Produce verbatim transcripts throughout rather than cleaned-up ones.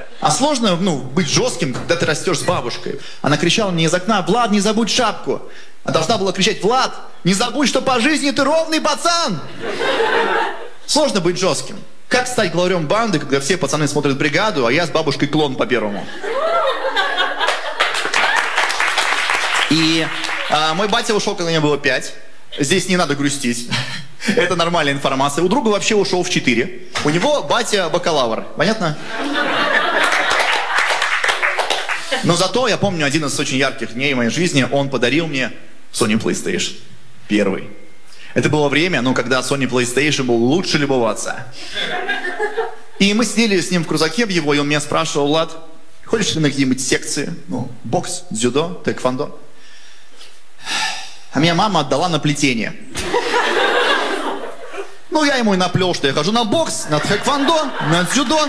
А сложно, ну, быть жестким, когда ты растешь с бабушкой. Она кричала мне из окна: «Влад, не забудь шапку!» А должна была кричать: «Влад, не забудь, что по жизни ты ровный пацан!» Сложно быть жестким. Как стать главарем банды, когда все пацаны смотрят «Бригаду», а я с бабушкой клон по первому? И а, мой батя ушел, когда мне было пять. Здесь не надо грустить. Это нормальная информация. У друга вообще ушел в четыре. У него батя бакалавр. Понятно? Но зато я помню один из очень ярких дней в моей жизни. Он подарил мне Sony PlayStation. Первый. Это было время, ну, когда Sony PlayStation был лучше любого отца. И мы сидели с ним в крузаке в его, и он меня спрашивал: «Влад, ходишь ли на какие-нибудь секции? Ну, бокс, дзюдо, тэквондо?» А меня мама отдала на плетение. Ну, я ему и наплел, что я хожу на бокс, на тэквондо, на дзюдо.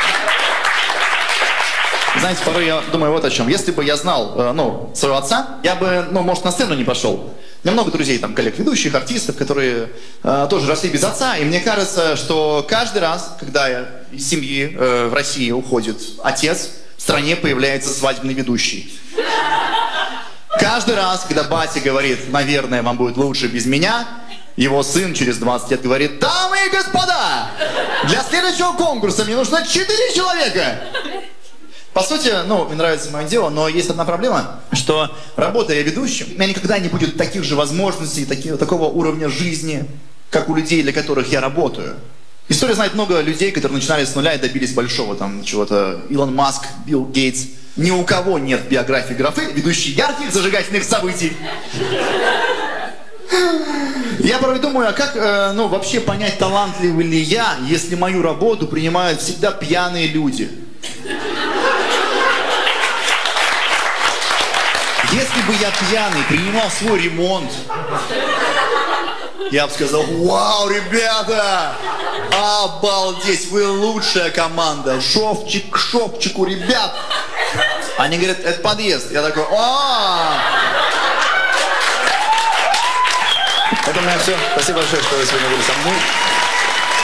Знаете, порой я думаю вот о чем. Если бы я знал, э, ну, своего отца, я бы, ну, может, на сцену не пошел. У меня много друзей, там, коллег, ведущих, артистов, которые э, тоже росли без отца. И мне кажется, что каждый раз, когда я из семьи э, в России уходит отец, в стране появляется свадебный ведущий. Каждый раз, когда батя говорит: «Наверное, вам будет лучше без меня», его сын через двадцать лет говорит: «Дамы и господа, для следующего конкурса мне нужно четыре человека». По сути, ну, мне нравится мое дело, но есть одна проблема, что, работая ведущим, у меня никогда не будет таких же возможностей, таких, такого уровня жизни, как у людей, для которых я работаю. История знает много людей, которые начинали с нуля и добились большого, там, чего-то. Илон Маск, Билл Гейтс. Ни у кого нет биографии графы, ведущей ярких зажигательных событий. Я порой думаю, а как, э, ну, вообще понять, талантливый ли я, если мою работу принимают всегда пьяные люди? Если бы я пьяный принимал свой ремонт, я бы сказал: «Вау, ребята! Обалдеть, вы лучшая команда! Шовчик к шовчику, ребят!» Они говорят: «Это подъезд». Я такой: «А-а-а!» Это у меня все. Спасибо большое, что вы сегодня были со мной.